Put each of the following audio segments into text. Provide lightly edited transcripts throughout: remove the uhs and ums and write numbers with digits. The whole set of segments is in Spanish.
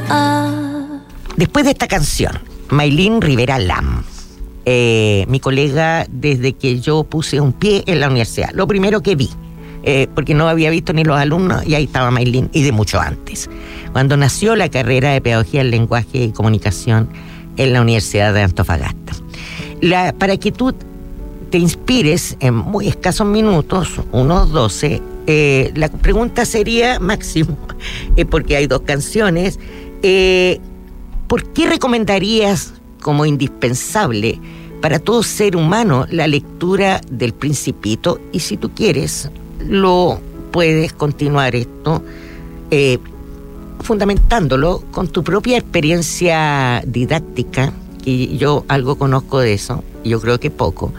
Después de esta canción, Maylin Rivera Lam, mi colega desde que yo puse un pie en la universidad, lo primero que vi, porque no había visto ni los alumnos, y ahí estaba Maylin, y de mucho antes, cuando nació la carrera de Pedagogía del Lenguaje y Comunicación en la Universidad de Antofagasta. Para que tú te inspires en muy escasos minutos, unos 12, la pregunta sería, Máximo, porque hay 2 canciones, ¿por qué recomendarías como indispensable para todo ser humano la lectura del Principito? Y si tú quieres, lo puedes continuar esto fundamentándolo con tu propia experiencia didáctica, y yo algo conozco de eso, yo creo que poco,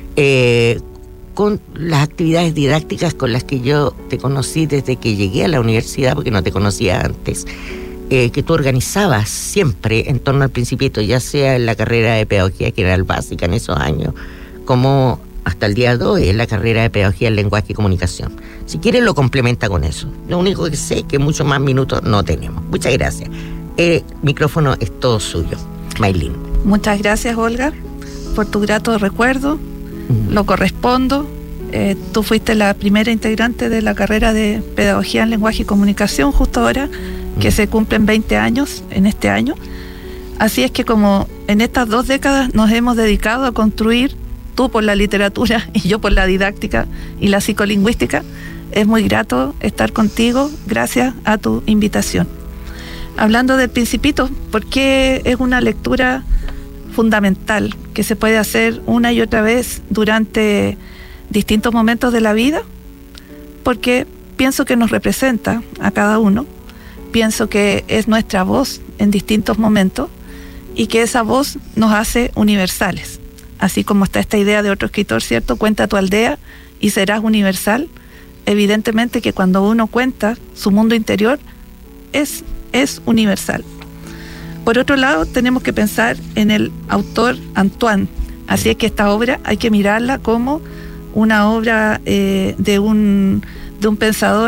con las actividades didácticas con las que yo te conocí desde que llegué a la universidad, porque no te conocía antes, que tú organizabas siempre en torno al Principito, ya sea en la carrera de Pedagogía General Básica en esos años, como hasta el día de hoy en la carrera de Pedagogía del Lenguaje y Comunicación. Si quieres lo complementa con eso. Lo único que sé es que muchos más minutos no tenemos. Muchas gracias. El micrófono es todo suyo, Maylin. Muchas gracias, Olga, por tu grato recuerdo. Lo correspondo. Tú fuiste la primera integrante de la carrera de Pedagogía en Lenguaje y Comunicación justo ahora, que se cumplen 20 años en este año. Así es que como en estas 2 décadas nos hemos dedicado a construir, tú por la literatura y yo por la didáctica y la psicolingüística, es muy grato estar contigo, gracias a tu invitación. Hablando del Principito, ¿por qué es una lectura fundamental que se puede hacer una y otra vez durante distintos momentos de la vida? Porque pienso que nos representa a cada uno, pienso que es nuestra voz en distintos momentos y que esa voz nos hace universales. Así como está esta idea de otro escritor, ¿cierto? Cuenta tu aldea y serás universal. Evidentemente que cuando uno cuenta su mundo interior es universal. Por otro lado, tenemos que pensar en el autor Antoine. Así es que esta obra hay que mirarla como una obra de un pensador